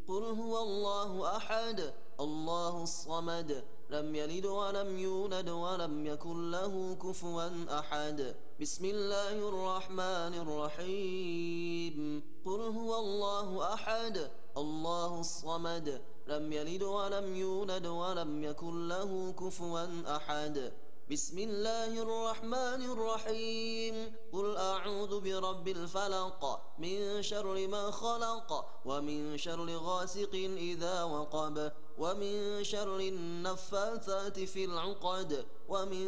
قل هو الله أحد الله الصمد لم يلد ولم يولد ولم يكن له كفوا أحد بسم الله الرحمن الرحيم قل هو الله أحد الله الصمد لم يلد ولم يولد ولم يكن له كفوا أحد بسم الله الرحمن الرحيم قل أعوذ برب الفلق من شر ما خلق ومن شر غاسق إذا وقب ومن شر النفاثات في العقد ومن